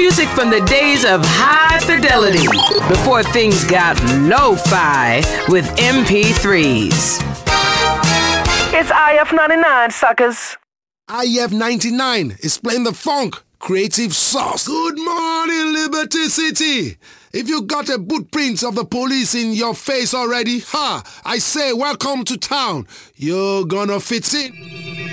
Music from the days of high fidelity, before things got lo-fi with MP3s. It's IF99, suckers. IF99 is playing the funk. Creative sauce. Good morning, Liberty City. If you got a footprint of the police in your face already, I say welcome to town. You're gonna fit in.